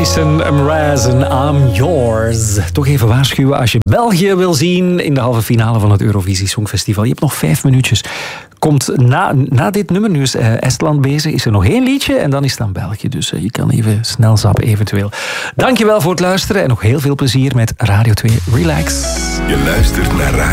Jason Mraz en I'm Yours. Toch even waarschuwen als je België wil zien in de halve finale van het Eurovisie Songfestival. Je hebt nog 5 minuutjes. Komt na dit nummer, nu is Estland bezig, is er nog 1 liedje en dan is het aan België. Dus je kan even snel zappen eventueel. Dankjewel voor het luisteren en nog heel veel plezier met Radio 2 Relax. Je luistert naar Radio